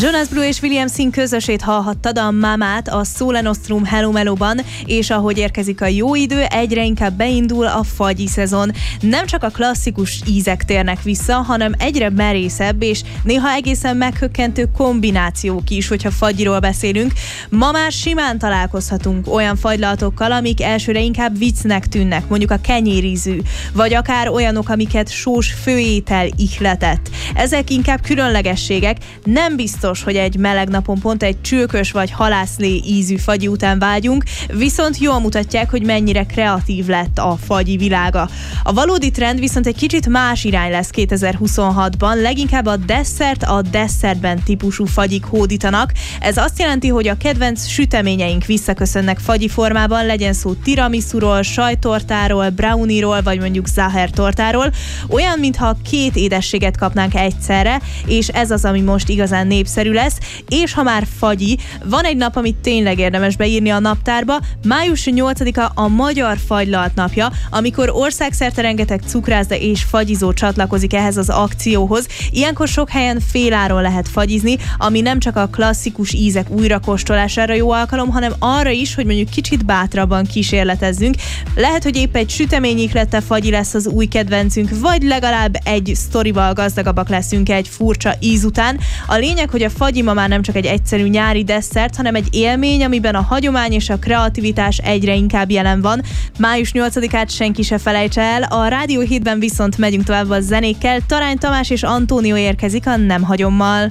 Jonas Blue és William Singh közösét hallhattad, a Mamát a Sole Nostrum Hello Melóban, és ahogy érkezik a jó idő, egyre inkább beindul a fagyi szezon. Nem csak a klasszikus ízek térnek vissza, hanem egyre merészebb és néha egészen meghökkentő kombinációk is, hogyha fagyiról beszélünk. Ma már simán találkozhatunk olyan fagylatokkal, amik elsőre inkább viccnek tűnnek, mondjuk a kenyérízű, vagy akár olyanok, amiket sós főétel ihletett. Ezek inkább különlegességek, nem biztos, hogy egy meleg napon pont egy csülkös vagy halászlé ízű fagyi után vágyunk, viszont jól mutatják, hogy mennyire kreatív lett a fagyi világa. A valódi trend viszont egy kicsit más irány lesz 2026-ban, leginkább a desszertben típusú fagyik hódítanak. Ez azt jelenti, hogy a kedvenc süteményeink visszaköszönnek fagyi formában, legyen szó tiramisuról, sajttortáról, brownie-ról, vagy mondjuk záhertortáról. Olyan, mintha két édességet kapnánk egyszerre, és ez az, ami most igazán népszerű lesz, és ha már fagyi, van egy nap, amit tényleg érdemes beírni a naptárba. Május 8-a a Magyar Fagylalt napja, amikor országszerte rengeteg cukrászda és fagyizó csatlakozik ehhez az akcióhoz. Ilyenkor sok helyen féláron lehet fagyizni, ami nem csak a klasszikus ízek újrakóstolására jó alkalom, hanem arra is, hogy mondjuk kicsit bátrabban kísérletezzünk. Lehet, hogy épp egy süteményiklette fagyi lesz az új kedvencünk, vagy legalább egy sztorival gazdagabbak leszünk egy furcsa íz után. A lényeg, hogy a fagyi ma már nem csak egy egyszerű nyári desszert, hanem egy élmény, amiben a hagyomány és a kreativitás egyre inkább jelen van. Május 8-át senki se felejtse el, a Rádió 7-ben viszont megyünk tovább a zenékkel. Tarány Tamás és Antónió érkezik a Nem hagyommal.